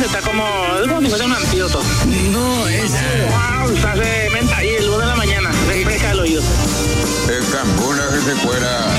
siente, está como si fuera un antídoto. No, es... Wow, se hace menta y el 2 de la mañana, refresca el oído. El cambona que se fuera